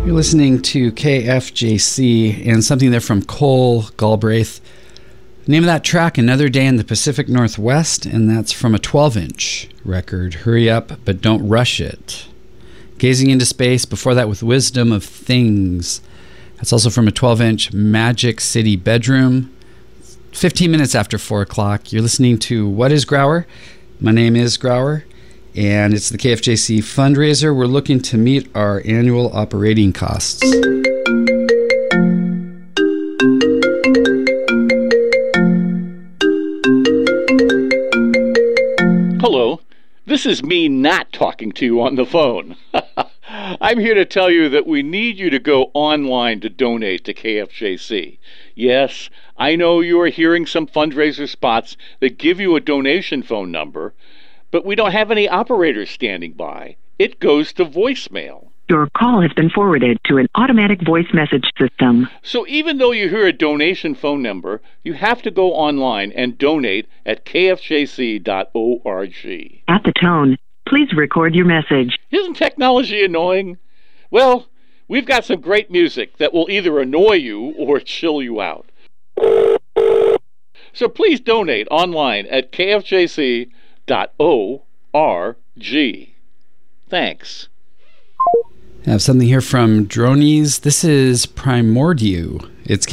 You're listening to KFJC and something there from Cole Galbraith. Name of that track, Another Day in the Pacific Northwest, and that's from a 12-inch record, Hurry Up But Don't Rush It. Gazing Into Space, before that with Wisdom of Things. That's also from a 12-inch, Magic City Bedroom. 15 minutes after 4 o'clock, you're listening to What is Grauer? My name is Grauer, and it's the KFJC fundraiser. We're looking to meet our annual operating costs. Hello, this is me not talking to you on the phone. I'm here to tell you that we need you to go online to donate to KFJC. Yes, I know you are hearing some fundraiser spots that give you a donation phone number, but we don't have any operators standing by. It goes to voicemail. Your call has been forwarded to an automatic voice message system. So even though you hear a donation phone number, you have to go online and donate at kfjc.org. At the tone, please record your message. Isn't technology annoying? Well, we've got some great music that will either annoy you or chill you out. So please donate online at kfjc.org. Thanks. I have something here from Dronies. This is Primordial. It's